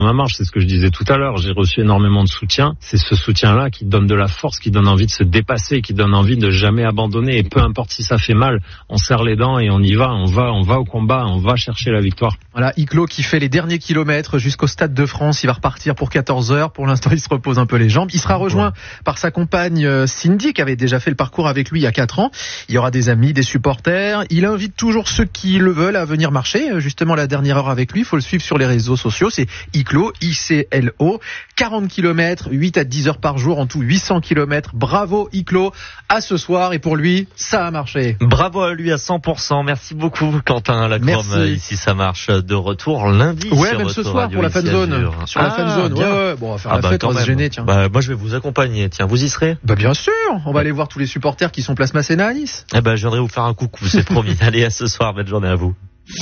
ma marche, c'est ce que je disais tout à l'heure, j'ai reçu énormément de soutien. C'est ce soutien-là qui donne de la force, qui donne envie de se dépasser, qui donne envie de jamais abandonner. Et peu importe si ça fait mal, on serre les dents et on y va, on va au combat, on va chercher la victoire. Voilà, Iclo qui fait les derniers kilomètres jusqu'au Stade de France. Il va repartir pour 14 heures. Pour l'instant, il se repose un peu les jambes. Il sera rejoint par sa compagne Cindy, qui avait déjà fait le parcours avec lui il y a 4 ans. Il y aura des amis, des supporters. Il invite toujours ceux qui le veulent à venir marcher. Justement, la dernière heure avec lui, il faut le suivre sur les réseaux sociaux. C'est Iclo, ICLO. 40 km, 8 à 10 heures par jour, en tout 800 km. Bravo Iclo, à ce soir. Et pour lui, ça a marché. Bravo à lui à 100%. Merci beaucoup Quentin Lacroix. Ici ça marche, de retour lundi. Ouais, sur même votre ce soir radio pour la fan zone. Sur la fan zone. Ouais. Bon, on va faire la fête, on va se gêner, tiens. Moi je vais vous accompagner. Tiens, vous y serez? Bien sûr. On va aller voir tous les supporters qui sont place Masséna à Nice. Je viendrai vous faire un coucou, c'est promis. Allez, à ce soir. Belle journée à vous.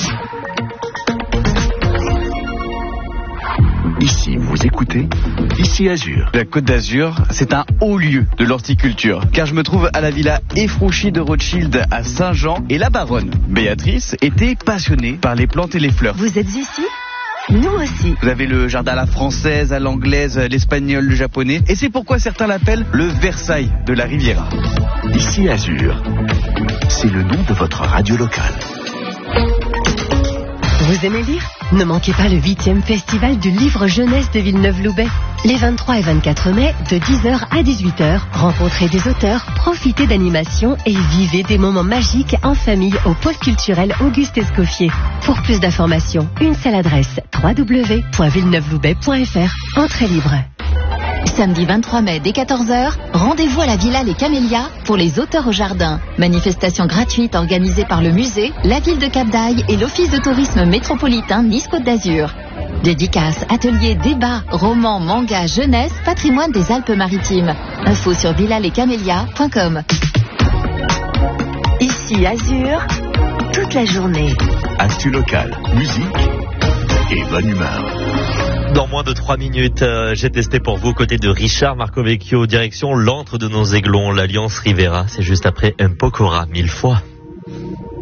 Ici, vous écoutez Ici Azur. La Côte d'Azur, c'est un haut lieu de l'horticulture, car je me trouve à la villa Efrouchi de Rothschild à Saint-Jean, et la baronne, Béatrice, était passionnée par les plantes et les fleurs. Vous êtes ici ? Nous aussi. Vous avez le jardin à la française, à l'anglaise, l'espagnol, le japonais, et c'est pourquoi certains l'appellent le Versailles de la Riviera. Ici Azur, c'est le nom de votre radio locale. Vous aimez lire ? Ne manquez pas le 8e festival du livre jeunesse de Villeneuve-Loubet. Les 23 et 24 mai, de 10h à 18h, rencontrez des auteurs, profitez d'animations et vivez des moments magiques en famille au pôle culturel Auguste Escoffier. Pour plus d'informations, une seule adresse, www.villeneuveloubet.fr. Entrée libre. Samedi 23 mai dès 14h, rendez-vous à la Villa Les Camélias pour les auteurs au jardin. Manifestation gratuite organisée par le musée, la ville de Cap-d'Aille et l'office de tourisme métropolitain Nice-Côte d'Azur. Dédicaces, ateliers, débats, romans, mangas, jeunesse, patrimoine des Alpes-Maritimes. Info sur villalescamélias.com. Ici Azur, toute la journée. Actu locale, musique et bonne humeur. Dans moins de 3 minutes, j'ai testé pour vous, côté de Richard Marcovecchio, direction l'antre de nos Aiglons, l'Alliance Rivera. C'est juste après Un Pokora, 1000 fois.